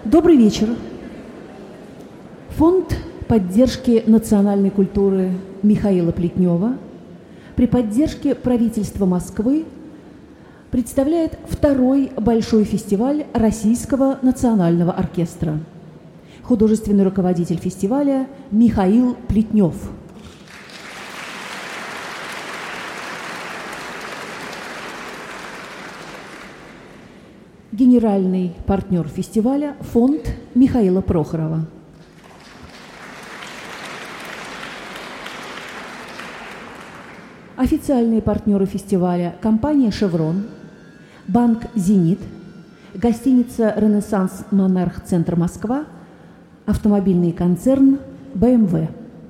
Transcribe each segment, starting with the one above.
Добрый вечер. Фонд поддержки национальной культуры Михаила Плетнева при поддержке правительства Москвы представляет второй большой фестиваль Российского национального оркестра. Художественный руководитель фестиваля Михаил Плетнев. Генеральный партнер фестиваля – фонд Михаила Прохорова. Официальные партнеры фестиваля – компания «Шеврон», банк «Зенит», гостиница «Ренессанс Монарх Центр Москва», автомобильный концерн «БМВ».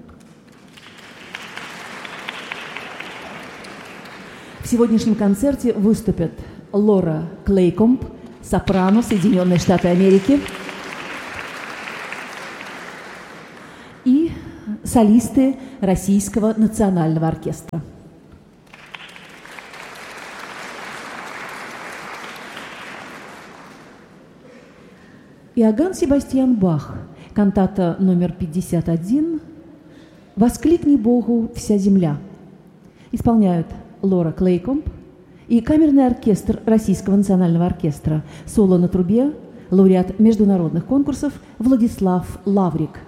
В сегодняшнем концерте выступят Лора Клейкомб, сопрано, Соединенные Штаты Америки, и солисты Российского национального оркестра. Иоганн Себастьян Бах, кантата номер 51 «Воскликни Богу вся земля». Исполняют Лора Клейкомб и камерный оркестр Российского национального оркестра. Соло на трубе, лауреат международных конкурсов Владислав Лаврик.